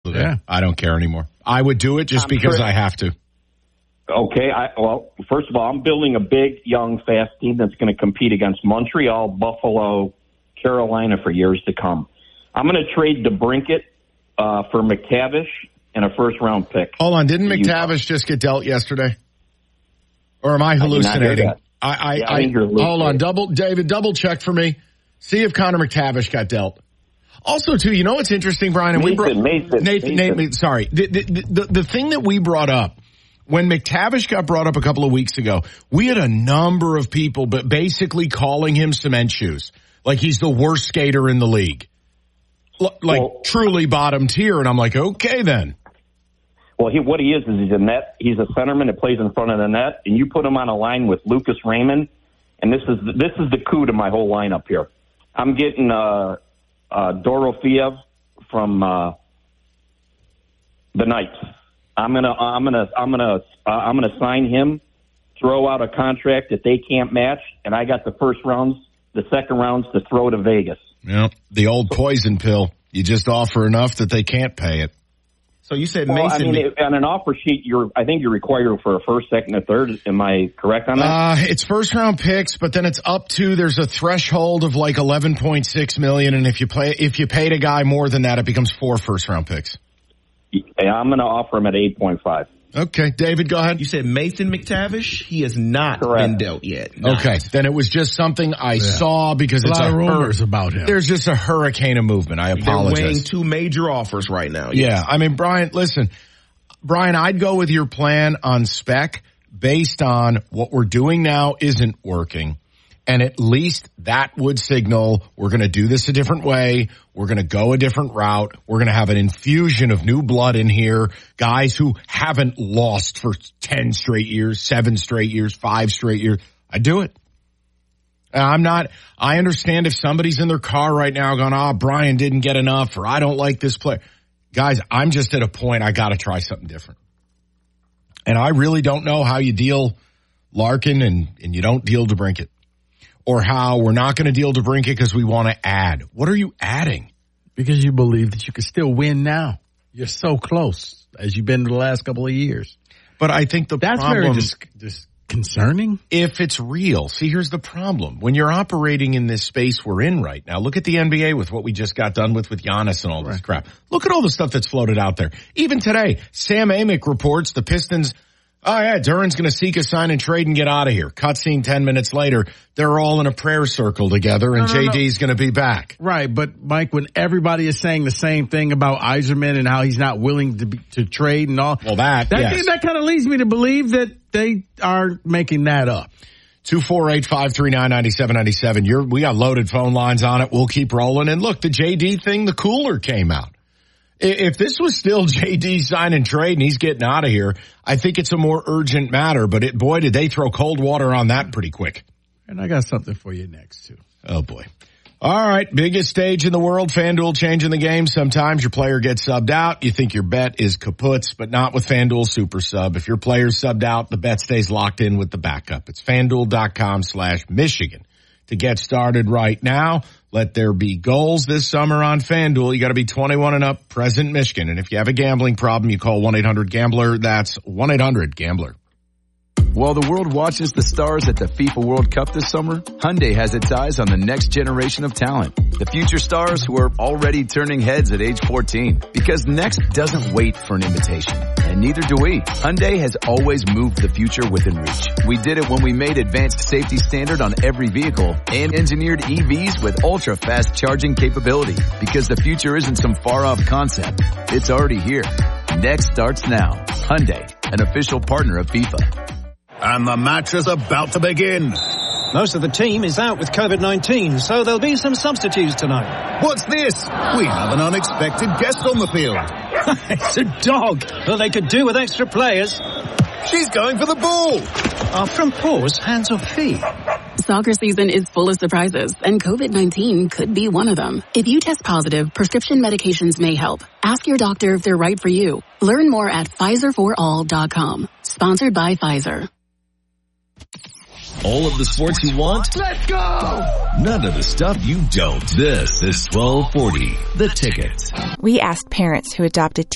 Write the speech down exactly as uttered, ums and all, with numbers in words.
Yeah. I don't care anymore. I would do it just I'm because sure. I have to. Okay. I, well, first of all, I'm building a big, young, fast team that's going to compete against Montreal, Buffalo, Carolina for years to come. I'm going to trade DeBrincat uh, for McTavish and a first-round pick. Hold on. Didn't McTavish just get dealt yesterday? Or am I hallucinating? I, I, yeah, I, I think you're hold on. Double, David, double check for me. See if Connor McTavish got dealt. Also, too, you know what's interesting, Brian? And Nathan, we brought, Nathan, Nathan, Nathan. Nathan, sorry. The, the, the, the thing that we brought up, when McTavish got brought up a couple of weeks ago, we had a number of people but basically calling him cement shoes. Like he's the worst skater in the league. L- like well, truly bottom tier. And I'm like, okay then. Well, he, what he is is he's a net. He's a centerman that plays in front of the net, and you put him on a line with Lucas Raymond, and this is this is the coup to my whole lineup here. I'm getting uh, uh, Dorofeev from uh, the Knights. I'm gonna I'm gonna I'm gonna uh, I'm gonna sign him, throw out a contract that they can't match, and I got the first rounds, the second rounds to throw to Vegas. Yeah, the old poison pill. You just offer enough that they can't pay it. So you said well, Mason. I mean, on an offer sheet, you're, I think you're required for a first, second, and third. Am I correct on that? Uh, it's first round picks, but then it's up to, there's a threshold of like eleven point six million. And if you play, if you paid a guy more than that, it becomes four first round picks. Yeah, I'm going to offer him at eight point five. Okay. David, go ahead. You said Mason McTavish. He has not Correct. been dealt yet. Not. Okay. Then it was just something I yeah. saw because a it's lot a of rumors hur- about him. There's just a hurricane of movement. I apologize. They're weighing two major offers right now. Yes. Yeah. I mean, Brian, listen, Brian, I'd go with your plan on spec based on what we're doing now isn't working. And at least that would signal we're going to do this a different way. We're going to go a different route. We're going to have an infusion of new blood in here. Guys who haven't lost for ten straight years, seven straight years, five straight years. I do it. I'm not, I understand if somebody's in their car right now going, ah, oh, Brian didn't get enough or I don't like this player. Guys, I'm just at a point I got to try something different. And I really don't know how you deal Larkin and, and you don't deal DeBrincat. Or how we're not going to deal DeBrincat because we want to add. What are you adding? Because you believe that you can still win now. You're so close as you've been the last couple of years. But I think the That's problem... very dis- dis- concerning. If it's real. See, here's the problem. When you're operating in this space we're in right now, look at the N B A with what we just got done with with Giannis and all this right. crap. Look at all the stuff that's floated out there. Even today, Sam Amick reports the Pistons... Oh, yeah, Duran's going to seek a sign and trade and get out of here. Cutscene ten minutes later, they're all in a prayer circle together, and no, no, J D's no. going to be back. Right, but, Mike, when everybody is saying the same thing about Yzerman and how he's not willing to be, to trade and all, well, that, that, yes. that kind of leads me to believe that they are making that up. two four eight, five three nine, nine seven nine seven. You're, we got loaded phone lines on it. We'll keep rolling. And look, the J D thing, the cooler came out. If this was still J D sign and trade and he's getting out of here, I think it's a more urgent matter. But it, boy, did they throw cold water on that pretty quick. And I got something for you next, too. Oh, boy. All right, biggest stage in the world, FanDuel changing the game. Sometimes your player gets subbed out. You think your bet is kaputs, but not with FanDuel Super Sub. If your player's subbed out, the bet stays locked in with the backup. It's FanDuel.com slash Michigan. To get started right now, let there be goals this summer on FanDuel. You got to be twenty-one and up, present Michigan. And if you have a gambling problem, you call one eight hundred gambler. That's one eight hundred gambler. While the world watches the stars at the FIFA World Cup this summer, Hyundai has its eyes on the next generation of talent. The future stars who are already turning heads at age fourteen. Because next doesn't wait for an invitation. And neither do we. Hyundai has always moved the future within reach. We did it when we made advanced safety standard on every vehicle and engineered E Vs with ultra-fast charging capability. Because the future isn't some far-off concept. It's already here. Next starts now. Hyundai, an official partner of FIFA. And the match is about to begin. Most of the team is out with COVID nineteen, so there'll be some substitutes tonight. What's this? We have an unexpected guest on the field. It's a dog. Well, they could do with extra players. She's going for the ball. Are front paws hands or feet? Soccer season is full of surprises, and COVID nineteen could be one of them. If you test positive, prescription medications may help. Ask your doctor if they're right for you. Learn more at Pfizer for all dot com. Sponsored by Pfizer. All of the sports you want? Let's go! None of the stuff you don't. This is twelve forty, The Ticket. We asked parents who adopted